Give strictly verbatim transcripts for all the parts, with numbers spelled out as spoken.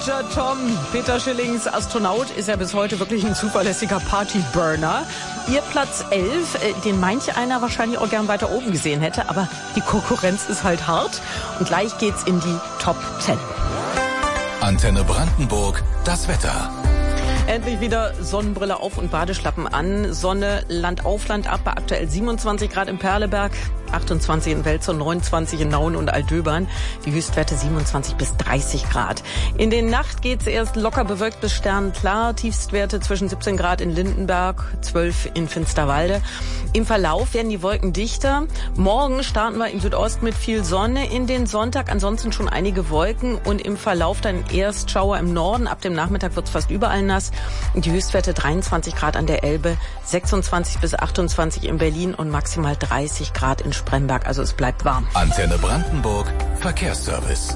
Major Tom, Peter Schillings Astronaut, ist ja bis heute wirklich ein zuverlässiger Partyburner. Ihr Platz elf, den manch einer wahrscheinlich auch gern weiter oben gesehen hätte, aber die Konkurrenz ist halt hart. Und gleich geht's in die Top zehn. Antenne Brandenburg, das Wetter. Endlich wieder Sonnenbrille auf und Badeschlappen an. Sonne Land auf, Land ab bei aktuell siebenundzwanzig Grad im Perleberg, achtundzwanzig in Welzow, neunundzwanzig in Nauen und Altdöbern. Die Höchstwerte siebenundzwanzig bis dreißig Grad. In der Nacht geht's erst locker bewölkt bis sternklar. Tiefstwerte zwischen siebzehn Grad in Lindenberg, zwölf in Finsterwalde. Im Verlauf werden die Wolken dichter. Morgen starten wir im Südosten mit viel Sonne in den Sonntag. Ansonsten schon einige Wolken und im Verlauf dann erst Schauer im Norden. Ab dem Nachmittag wird's fast überall nass. Die Höchstwerte dreiundzwanzig Grad an der Elbe, sechsundzwanzig bis achtundzwanzig in Berlin und maximal dreißig Grad in Spremberg. Also es bleibt warm. Antenne Brandenburg, Verkehrsservice.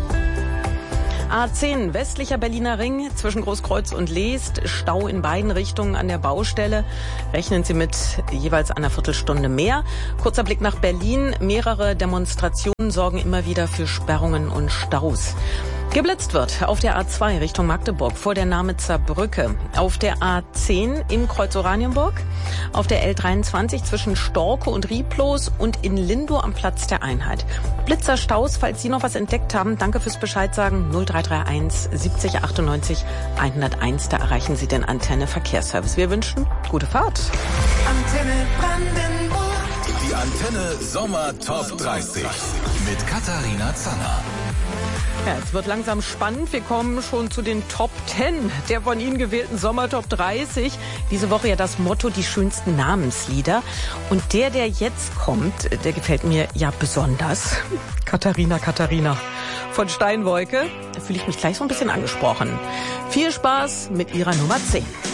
A zehn, westlicher Berliner Ring zwischen Großkreuz und Leest. Stau in beiden Richtungen an der Baustelle. Rechnen Sie mit jeweils einer Viertelstunde mehr. Kurzer Blick nach Berlin. Mehrere Demonstrationen sorgen immer wieder für Sperrungen und Staus. Geblitzt wird auf der A zwei Richtung Magdeburg vor der Namitzer Brücke, auf der A zehn im Kreuz Oranienburg, auf der L dreiundzwanzig zwischen Storke und Rieblos und in Lindow am Platz der Einheit. Blitzerstaus, falls Sie noch was entdeckt haben, danke fürs Bescheid sagen. null drei drei eins siebzig achtundneunzig hunderteins, da erreichen Sie den Antenne Verkehrsservice. Wir wünschen gute Fahrt. Antenne Brandenburg. Die Antenne Sommer Top dreißig mit Katharina Zanner. Ja, es wird langsam spannend. Wir kommen schon zu den Top zehn der von Ihnen gewählten Sommer Top dreißig. Diese Woche ja das Motto, die schönsten Namenslieder. Und der, der jetzt kommt, der gefällt mir ja besonders. Katharina, Katharina von Steinwolke. Da fühle ich mich gleich so ein bisschen angesprochen. Viel Spaß mit Ihrer Nummer zehn.